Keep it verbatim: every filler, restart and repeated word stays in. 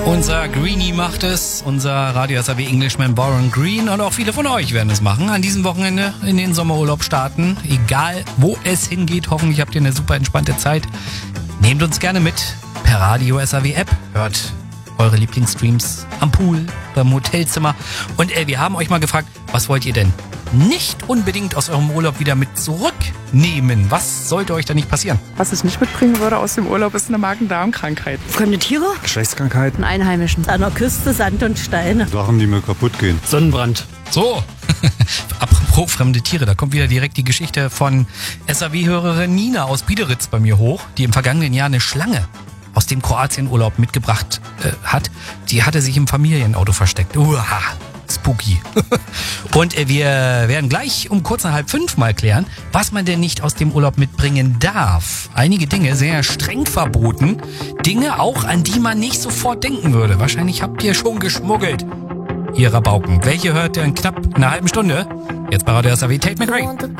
Unser Greenie macht es, unser Radio S A W Englishman Born Green und auch viele von euch werden es machen. An diesem Wochenende in den Sommerurlaub starten, egal wo es hingeht. Hoffentlich habt ihr eine super entspannte Zeit. Nehmt uns gerne mit per Radio S A W App, hört eure Lieblingsstreams am Pool, beim Hotelzimmer. Und äh, wir haben euch mal gefragt, was wollt ihr denn nicht unbedingt aus eurem Urlaub wieder mit zurücknehmen? Was sollte euch da nicht passieren? Was ich nicht mitbringen würde aus dem Urlaub, ist eine Magen-Darm-Krankheit. Fremde Tiere? Geschlechtskrankheiten. Einheimischen. An der Küste Sand und Steine. Sachen, die mir kaputt gehen. Sonnenbrand. So, apropos fremde Tiere, da kommt wieder direkt die Geschichte von S A W-Hörerin Nina aus Biederitz bei mir hoch, die im vergangenen Jahr eine Schlange aus dem Kroatien-Urlaub mitgebracht äh, hat. Die hatte sich im Familienauto versteckt. Uah, spooky. Und äh, wir werden gleich um kurz nach halb fünf mal klären, was man denn nicht aus dem Urlaub mitbringen darf. Einige Dinge sehr streng verboten. Dinge auch, an die man nicht sofort denken würde. Wahrscheinlich habt ihr schon geschmuggelt. Ihr Rabauken. Welche hört ihr in knapp einer halben Stunde? Jetzt bei Radio S A W Tate McRae.